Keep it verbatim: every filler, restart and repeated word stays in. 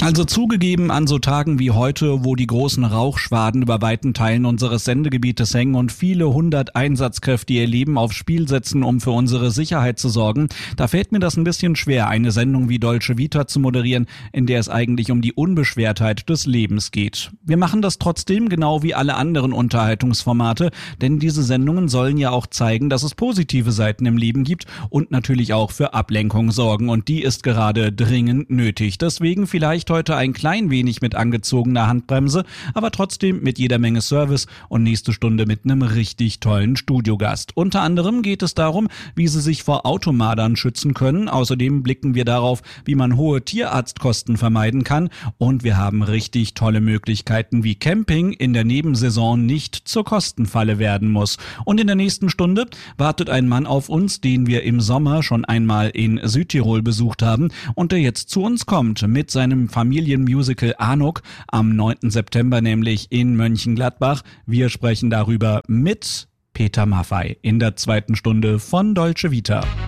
Also zugegeben, an so Tagen wie heute, wo die großen Rauchschwaden über weiten Teilen unseres Sendegebietes hängen und viele hundert Einsatzkräfte ihr Leben aufs Spiel setzen, um für unsere Sicherheit zu sorgen, da fällt mir das ein bisschen schwer, eine Sendung wie Dolce Vita zu moderieren, in der es eigentlich um die Unbeschwertheit des Lebens geht. Wir machen das trotzdem, genau wie alle anderen Unterhaltungsformate, denn diese Sendungen sollen ja auch zeigen, dass es positive Seiten im Leben gibt und natürlich auch für Ablenkung sorgen, und die ist gerade dringend nötig. Deswegen vielleicht heute ein klein wenig mit angezogener Handbremse, aber trotzdem mit jeder Menge Service und nächste Stunde mit einem richtig tollen Studiogast. Unter anderem geht es darum, wie Sie sich vor Automadern schützen können. Außerdem blicken wir darauf, wie man hohe Tierarztkosten vermeiden kann, und wir haben richtig tolle Möglichkeiten, wie Camping in der Nebensaison nicht zur Kostenfalle werden muss. Und in der nächsten Stunde wartet ein Mann auf uns, den wir im Sommer schon einmal in Südtirol besucht haben und der jetzt zu uns kommt mit seinem Familienmusical Anuk am neunten September, nämlich in Mönchengladbach. Wir sprechen darüber mit Peter Maffay in der zweiten Stunde von Dolce Vita.